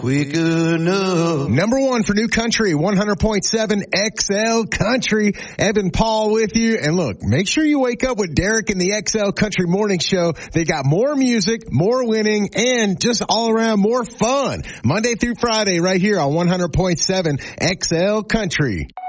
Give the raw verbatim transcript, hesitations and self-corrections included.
Quick enough. Number one for New Country, one hundred point seven X L Country. Evan Paul with you. And look, make sure you wake up with Derek and the X L Country Morning Show. They got more music, more winning, and just all around more fun. Monday through Friday right here on one hundred point seven X L Country.